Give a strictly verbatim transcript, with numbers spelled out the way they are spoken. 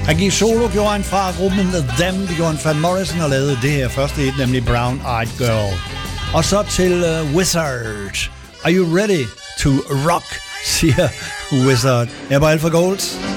Han gik solo, gjorde han fra gruppen The Them. De gjorde en Van Morrison og lavede det her første hit, nemlig Brown Eyed Girl. Og så til uh, Wizard. Are you ready to rock, siger Wizard. Jeg er på Alpha Gold.